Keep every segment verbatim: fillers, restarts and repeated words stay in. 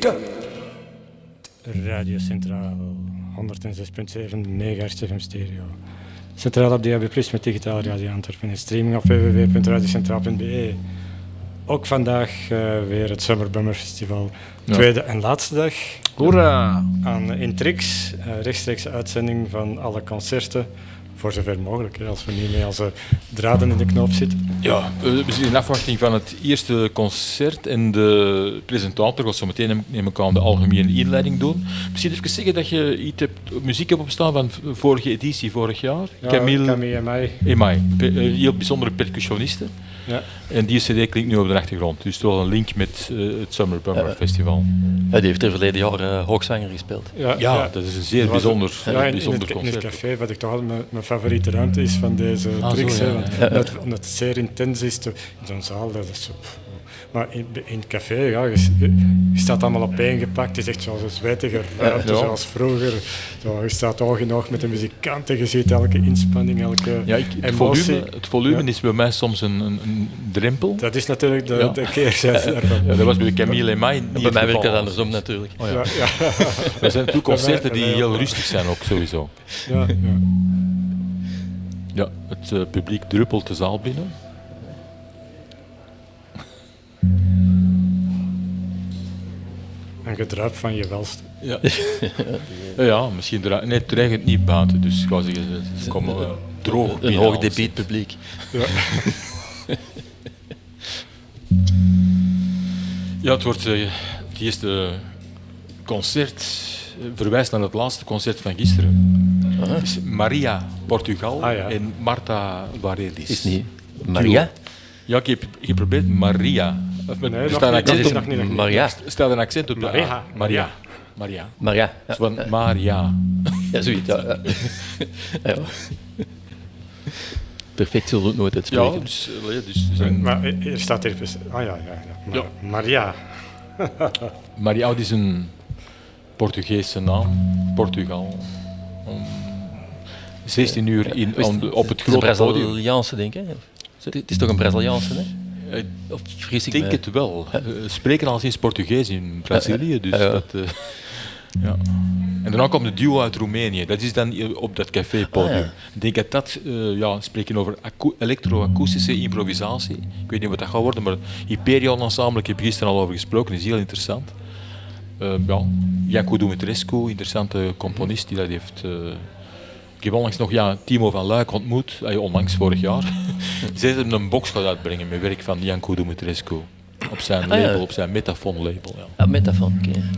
Radio Centraal, honderdzes komma zeven megahertz F M stereo. Centraal op D A B plus met digitale radio Antwerpen en streaming op w w w punt radiocentraal punt b e. Ook vandaag uh, weer het Summer Bummer Festival. Ja. Tweede en laatste dag. Hoera! Aan Intrix, uh, rechtstreeks uitzending van alle concerten. Voor zover mogelijk, hè, als we niet meer als uh, draden in de knoop zitten. Ja, we zitten in afwachting van het eerste concert en de presentator gaat zo meteen neem ik aan de algemene inleiding doen. Misschien even zeggen dat je iets hebt, muziek hebt opstaan van vorige editie, vorig jaar. Ja, Camille, Camille Emai. Emai, een heel bijzondere percussioniste. Ja. En die cd klinkt nu op de achtergrond, dus toch een link met uh, het Summer Bummer ja. Festival. Ja, die heeft er verleden jaar uh, hoogzanger gespeeld. Ja, ja, ja, dat is een zeer bijzonder, een, ja, in, bijzonder in het, concert. In het café, wat ik toch altijd mijn, mijn favoriete ruimte is van deze ah, tricks. Zo, ja, hè, want, ja. omdat, omdat het zeer intens is. Te, in zo'n zaal, dat is zo... Maar in, in het café, ja, je, je staat allemaal opeengepakt. Het is echt zoals een zwetige ruimte, ja, ja. zoals vroeger. Zo, je staat oog in oog met de muzikanten, je ziet elke inspanning, elke ja, ik, het emotie. Volume, het volume ja. is bij mij soms een, een, een drempel. Dat is natuurlijk de, ja. de keerzijde daarvan. Ja, dat was bij Camille en mij niet. Bij mij werkt dat andersom natuurlijk. Oh, ja. Ja, ja. Er zijn natuurlijk concerten die heel rustig zijn ook, sowieso. Ja, ja. ja het uh, publiek druppelt de zaal binnen. Een gedruip van je welste. Ja, ja, ja misschien dra- nee, dreigt het niet buiten, dus ik ga zeggen, ze komen uh, droog Een hoog debiet publiek. Ja. ja, het wordt uh, het eerste concert uh, verwijst naar het laatste concert van gisteren. Uh-huh. Het is Maria, Portugal ah, ja. en Marta Varelis. Is niet Maria? Ja, ik heb geprobeerd Maria. Of met, nee, er staat een accent op, nog niet, nog niet. Maria. Er staat een accent op de Maria. A. Maria. Maria. Maria. Ja. Van Maria. Ja, zoiets. Ja, ja. ja. Perfect zullen we het nooit uitspreken. Ja, dus... dus, dus een... Maar er staat er... Ah ja, ja, ja. Maar, ja. Maria. Maria is een Portugese naam. Portugal. Om zestien uur in, ja, on, op het grote podium. Een Braziliaanse, denk ik. Het is toch een Braziliaanse, hè? Of ik denk het wel. Uh, spreken al sinds Portugees in Brazilië, dus uh, uh, dat... Uh, ja. En daarna komt de duo uit Roemenië. Dat is dan op dat cafépodium. Ah, ja. Ik denk dat dat... Uh, ja, spreken over acu- elektro-akoestische improvisatie. Ik weet niet wat dat gaat worden, maar Hyperion Ensemble, ik heb gisteren al over gesproken, is heel interessant. Uh, ja, Janko Dumitrescu, interessante componist die dat heeft... Uh, Ik heb onlangs nog ja, Timo van Luik ontmoet, onlangs vorig jaar. Ze hebben een box gaat uitbrengen met werk van Janko Dumitrescu. Op zijn label, ah, ja. op zijn Metafon-label. Ja, ah, Metafon, oké. Okay.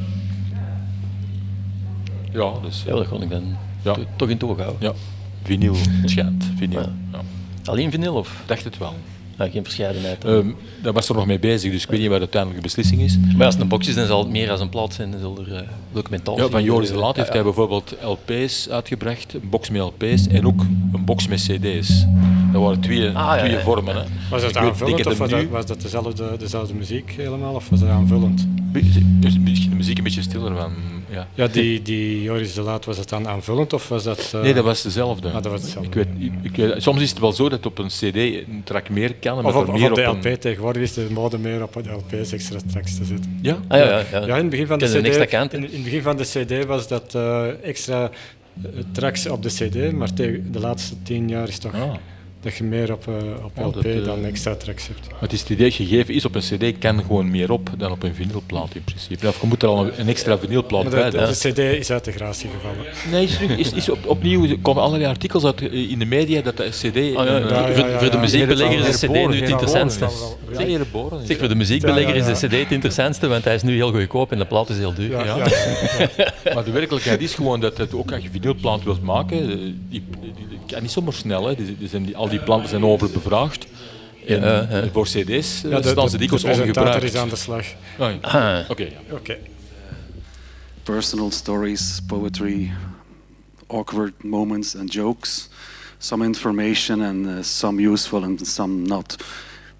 Ja. ja, dus... Ja, dat kon ik dan ja. to- toch in toog houden. Ja, vinyl, het schijnt, vinyl. Ja. Ja. Alleen vinyl, of? Dacht het wel. Ah, geen verscheidenheid. Um, daar was er nog mee bezig, dus ik weet niet wat de uiteindelijke beslissing is. Maar als het een box is, dan zal het meer als een plaat zijn. Dan zal er uh, documentatie... Ja, van Joris de Laat heeft ja, ja. hij bijvoorbeeld L P's uitgebracht, een box met L P's en ook een box met C D's. Dat waren twee, ah, twee ja, ja. vormen. Hè. Was dat aanvullend of was dat, was dat dezelfde, dezelfde muziek helemaal, of was dat aanvullend? Misschien de muziek een beetje stiller van... Ja, ja die, die Joris de Laat, was dat dan aanvullend of was dat... Uh... Nee, dat was dezelfde. Ah, dat was hetzelfde. Ik weet, ik, ik weet, soms is het wel zo dat op een C D een track meer kan. Of op, meer op de op L P, een... tegenwoordig is de mode meer op de L P's extra tracks te zetten. Ja? Ah, ja, ja, ja. ja, in het begin van de C D, in, in het begin van de C D was dat uh, extra uh, tracks op de C D, maar tegen de laatste tien jaar is toch... Ah. Dat je meer op, uh, op L P oh, dat, uh, dan extra tracks hebt. Het is het idee gegeven is op een cd kan gewoon meer op dan op een vinylplaat in principe. Of je moet er al een, een extra vinylplaat bij. De, de, de cd is uit de gratie gevallen. Nee, is, is, is op, opnieuw komen allerlei artikels uit in de media dat de cd... Oh, ja, ja, ja, ja, ja, ja, voor de muziekbelegger is de cd nu het interessantste. Zeer boren. Zeg, voor de muziekbelegger is de cd het interessantste, want hij is nu heel goedkoop en de plaat is heel duur. Ja, ja. Ja. Ja. Maar de werkelijkheid is gewoon dat het ook als je vinylplaat wilt maken, die, die, die, die kan niet zomaar snel. Hè. Die, die zijn, die, al die planten zijn overbevraagd. En ja, uh, voor cd's uh, ja, de, staan ze dikwijls ongebruikt. De presentator is aan de slag. Oh, ja. ah. Oké. Okay, ja. okay. Personal stories, poetry, awkward moments and jokes. Some information and uh, some useful and some not.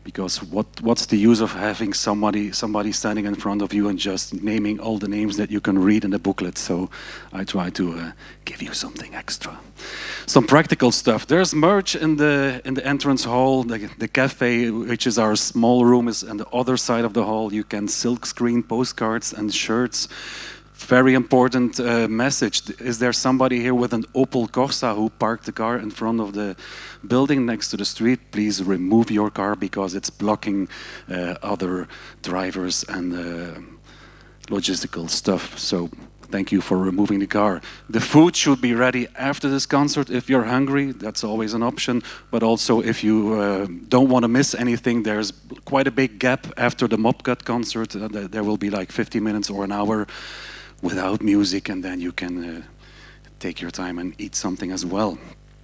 Because what, what's the use of having somebody, somebody standing in front of you and just naming all the names that you can read in the booklet? So I try to uh, give you something extra. Some practical stuff. There's merch in the in the entrance hall. The, the cafe, which is our small room, is on the other side of the hall. You can silk screen postcards and shirts. Very important uh, message. Is there somebody here with an Opel Corsa who parked the car in front of the building next to the street? Please remove your car because it's blocking uh, other drivers and uh, logistical stuff. So thank you for removing the car. The food should be ready after this concert. If you're hungry, that's always an option. But also if you uh, don't want to miss anything, there's quite a big gap after the Mopcut concert. Uh, there will be like fifty minutes or an hour without music, and then you can uh, take your time and eat something as well.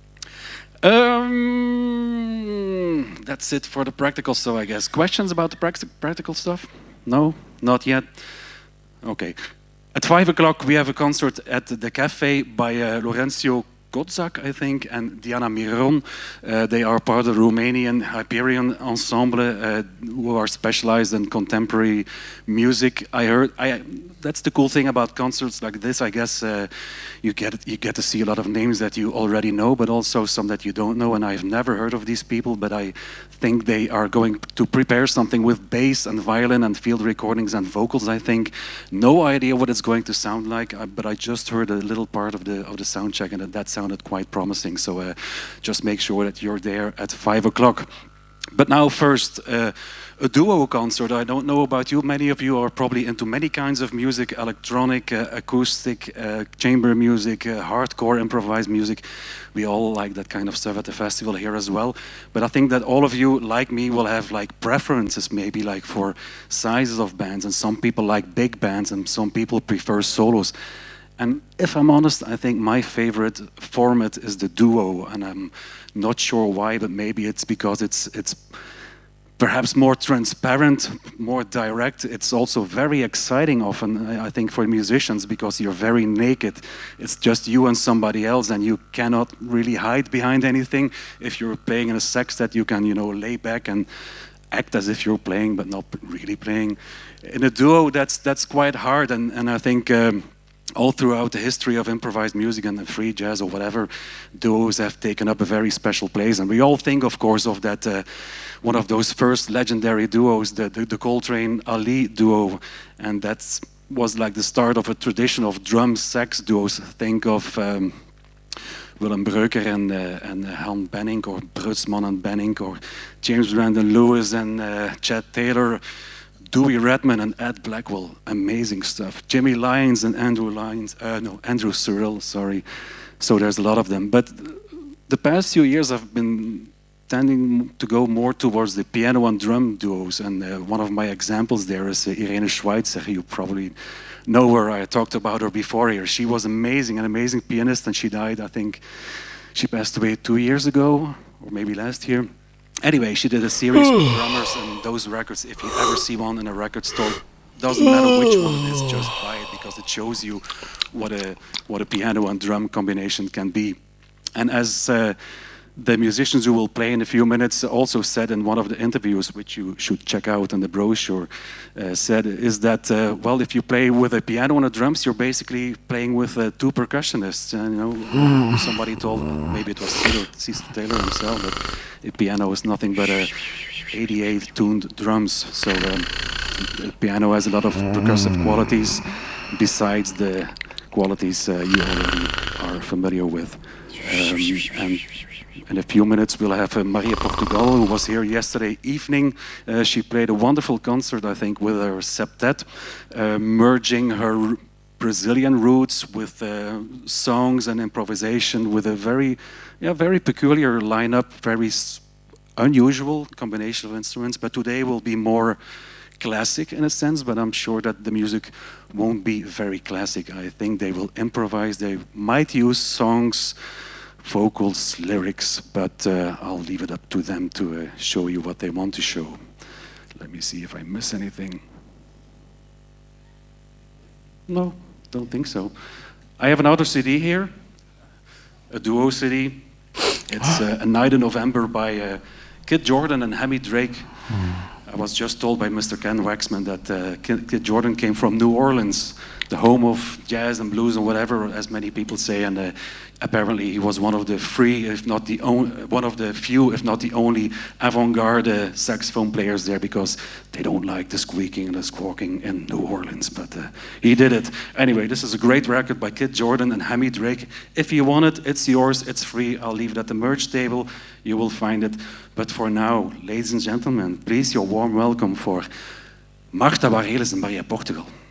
Um, that's it for the practical stuff, I guess. Questions about the practical stuff? No? Not yet? Okay. At five o'clock we have a concert at the cafe by uh, Laurencio Godzak, I think, and Diana Miron. Uh, they are part of the Romanian Hyperion Ensemble, uh, who are specialized in contemporary music. I heard, I, that's the cool thing about concerts like this, I guess. Uh, you get you get to see a lot of names that you already know, but also some that you don't know. And I've never heard of these people, but I think they are going to prepare something with bass and violin and field recordings and vocals. I think no idea what it's going to sound like, uh, but I just heard a little part of the of the sound check, and that sounded quite promising. So uh, just make sure that you're there at five o'clock. But now first, uh, a duo concert. I don't know about you, many of you are probably into many kinds of music, electronic, uh, acoustic, uh, chamber music, uh, hardcore, improvised music. We all like that kind of stuff at the festival here as well. But I think that all of you, like me, will have like preferences maybe like for sizes of bands, and some people like big bands and some people prefer solos. And if I'm honest, I think my favorite format is the duo, and I'm not sure why, but maybe it's because it's it's perhaps more transparent, more direct. It's also very exciting often, I think, for musicians, because you're very naked. It's just you and somebody else, and you cannot really hide behind anything. If you're playing in a sextet, you can, you know, lay back and act as if you're playing, but not really playing. In a duo, that's that's quite hard, and, and I think um, all throughout the history of improvised music and free jazz or whatever, duos have taken up a very special place. And we all think, of course, of that uh, one of those first legendary duos, the, the, the Coltrane-Ali duo, and that was like the start of a tradition of drum sax duos. Think of um, Willem Breuker and, uh, and Han Benink, or Brutsman and Benink, or James Brandon Lewis and uh, Chad Taylor, Dewey Redman and Ed Blackwell, amazing stuff. Jimmy Lyons and Andrew Lyons, uh, no, Andrew Cyril, sorry. So there's a lot of them. But the past few years I've been tending to go more towards the piano and drum duos. And uh, one of my examples there is uh, Irene Schweitzer. You probably know her. I talked about her before here. She was amazing, an amazing pianist, and she died, I think, she passed away two years ago, or maybe last year. Anyway, she did a series with drummers, and those records, if you ever see one in a record store, doesn't matter which one it is, just buy it, because it shows you what a what a piano and drum combination can be. And as uh, the musicians who will play in a few minutes also said in one of the interviews, which you should check out in the brochure, uh, said is that, uh, well, if you play with a piano and a drums, you're basically playing with uh, two percussionists. And, you know, somebody told, maybe it was Cecil Taylor himself, that a piano is nothing but a eighty-eight tuned drums. So um, the piano has a lot of percussive qualities besides the qualities uh, you already are familiar with. Um, and in a few minutes we'll have uh, Maria Portugal, who was here yesterday evening. Uh, she played a wonderful concert, I think, with her septet, uh, merging her Brazilian roots with uh, songs and improvisation, with a very, yeah, very peculiar lineup, very unusual combination of instruments. But today will be more classic in a sense, but I'm sure that the music won't be very classic. I think they will improvise. They might use songs, vocals, lyrics, but uh, I'll leave it up to them to uh, show you what they want to show. Let me see if I miss anything. No, don't think so. I have another C D here, a duo C D. It's uh, A Night in November by uh, Kid Jordan and Hammy Drake. Mm. I was just told by Mister Ken Waxman that uh, Kid, Kid Jordan came from New Orleans, the home of jazz and blues and whatever, as many people say, and uh, apparently he was one of the free, if not the only, one of the few, if not the only avant-garde uh, saxophone players there, because they don't like the squeaking and the squawking in New Orleans, but uh, he did it. Anyway, this is a great record by Kid Jordan and Hammy Drake. If you want it, it's yours, it's free. I'll leave it at the merch table. You will find it. But for now, ladies and gentlemen, please your warm welcome for Marta Bareilles and Maria Portugal.